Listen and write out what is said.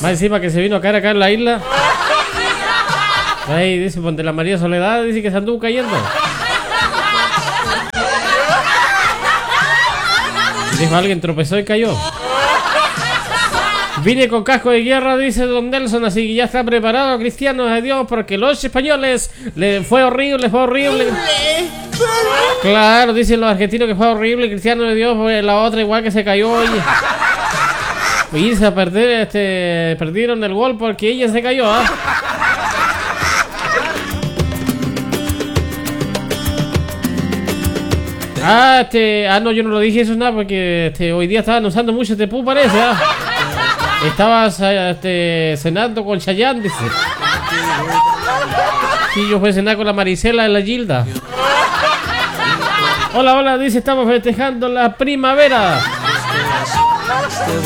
Más encima que se vino a caer acá en la isla. Ahí dice, ponte la María Soledad, dice que se anduvo cayendo. Dijo alguien, tropezó y cayó. Vine con casco de guerra, dice Don Nelson, así que ya está preparado, cristianos de Dios, porque los españoles fue horrible. Claro, dicen los argentinos que fue horrible, cristianos de Dios, pues la otra igual que se cayó. Y irse a perder, perdieron el gol porque ella se cayó, ¿ah? No, yo no lo dije eso nada porque hoy día estaban usando mucho este pu, parece, ¿ah? Estabas cenando con Chayanne, dice. Sí, yo fui a cenar con la Marisela de la Gilda. Hola, dice, estamos festejando la primavera.